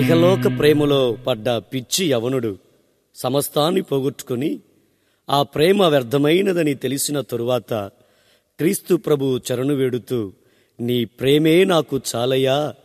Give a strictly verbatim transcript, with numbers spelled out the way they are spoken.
ఇహలోక ప్రేమలో పడ్డ పిచ్చి యవనుడు సమస్తాన్ని పోగొట్టుకుని ఆ ప్రేమ వ్యర్థమైనదని తెలిసిన తరువాత క్రీస్తు ప్రభు చరణు వేడుతూ, నీ ప్రేమే నాకు చాలయ్యా